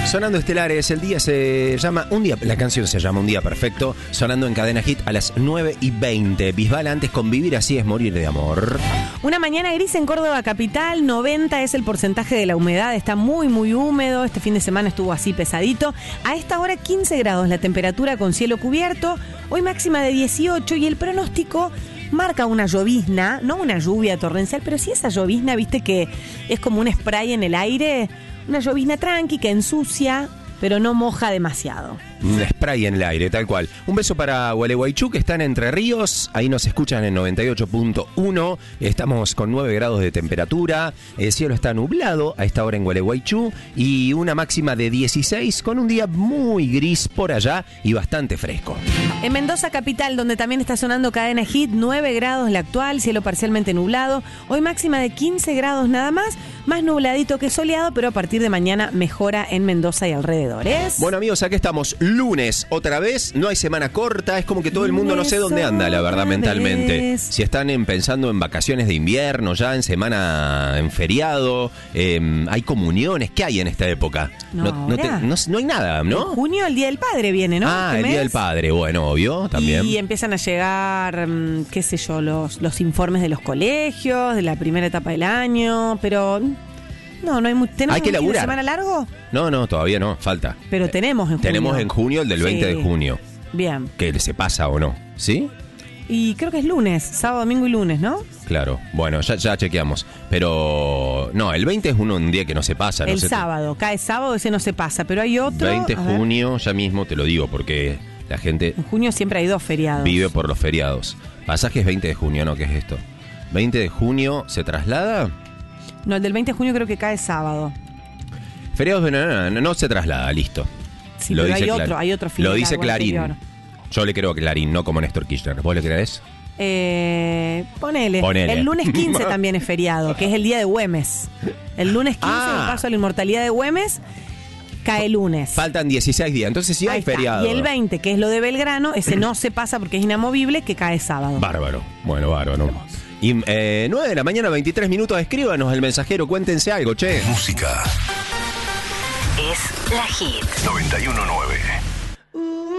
Sonando estelares, el día se llama Un Día, la canción se llama Un Día Perfecto, sonando en Cadena Hit a las 9:20. Bisbal antes con Vivir así es morir de amor. Una mañana gris en Córdoba capital, 90 es el porcentaje de la humedad, está muy húmedo, este fin de semana estuvo así pesadito. A esta hora 15 grados la temperatura con cielo cubierto, hoy máxima de 18 y el pronóstico marca una llovizna, no una lluvia torrencial, pero sí esa llovizna, viste que es como un spray en el aire, una llovizna tranqui que ensucia, pero no moja demasiado. Un spray en el aire, tal cual. Un beso para Gualeguaychú, que está en Entre Ríos. Ahí nos escuchan en 98.1. Estamos con 9 grados de temperatura. El cielo está nublado a esta hora en Gualeguaychú. Y una máxima de 16 con un día muy gris por allá y bastante fresco. En Mendoza capital, donde también está sonando Cadena Hit, 9 grados la actual, cielo parcialmente nublado. Hoy máxima de 15 grados nada más. Más nubladito que soleado, pero a partir de mañana mejora en Mendoza y alrededores. Bueno, amigos, aquí estamos. Lunes, otra vez, no hay semana corta, es como que todo el mundo no sé dónde anda, la verdad, mentalmente. Si están pensando en vacaciones de invierno, ya en semana, en feriado, hay comuniones, ¿qué hay en esta época? No hay nada, ¿no? En junio el Día del Padre viene, ¿no? Ah, el Día del Padre, bueno, obvio, también. Y empiezan a llegar, qué sé yo, los informes de los colegios, de la primera etapa del año, pero... No hay ¿tenemos hay que laburar. ¿Un fin de semana largo? No, todavía no, falta. Pero tenemos en junio. Tenemos en junio el del 20 de junio. Bien. Que se pasa o no, ¿sí? Y creo que es lunes, sábado, domingo y lunes, ¿no? Claro, bueno, ya chequeamos. Pero no, el 20 es un día que no se pasa. El sábado, cae sábado, ese no se pasa, pero hay otro... 20 de junio, ya mismo te lo digo, porque la gente... En junio siempre hay 2 feriados. Vive por los feriados. Pasaje es 20 de junio, ¿no? ¿Qué es esto? 20 de junio, ¿se traslada? No, el del 20 de junio creo que cae sábado. Feriados no se traslada, listo. Sí, lo pero hay otro fin. Lo dice Clarín. Anterior. Yo le creo a Clarín, no como Néstor Kirchner. ¿Vos le creés? Ponele. El lunes 15 también es feriado, que es el día de Güemes. El lunes 15, el paso a la inmortalidad de Güemes, cae lunes. Faltan 16 días, entonces sí hay feriado. Y el 20, que es lo de Belgrano, ese no se pasa porque es inamovible, que cae sábado. Bárbaro. Bueno, bárbaro. Y 9 de la mañana, 23 minutos, escríbanos el mensajero, cuéntense algo, che. Música. Es la Hit. 91.9.